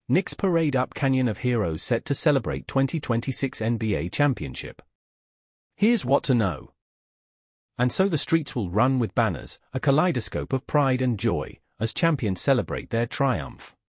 Knicks parade up Canyon of Heroes set to celebrate 2026 NBA Championship. Here's what to know. And so the streets will run with banners, a kaleidoscope of pride and joy, as champions celebrate their triumph.